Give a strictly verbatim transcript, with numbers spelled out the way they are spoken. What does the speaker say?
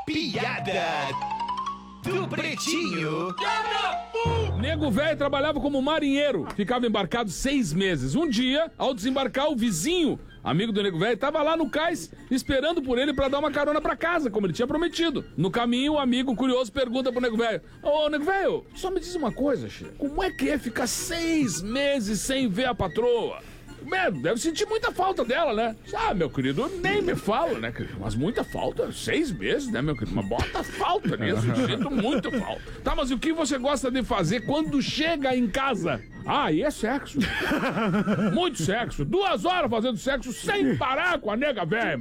piada do Pretinho. Nego velho trabalhava como marinheiro, ficava embarcado seis meses. Um dia, ao desembarcar, o vizinho, amigo do nego velho, estava lá no cais, esperando por ele para dar uma carona para casa, como ele tinha prometido. No caminho, o amigo curioso pergunta pro nego velho: Ô, nego velho, só me diz uma coisa, che, como é que é ficar seis meses sem ver a patroa? É, deve sentir muita falta dela, né? Ah, meu querido, nem me fala, né, querido? Mas muita falta, seis meses, né, meu querido? Mas bota falta nisso, eu sinto muito falta. Tá, mas o que você gosta de fazer quando chega em casa? Ah, e é sexo. Muito sexo. Duas horas fazendo sexo sem parar com a nega velha.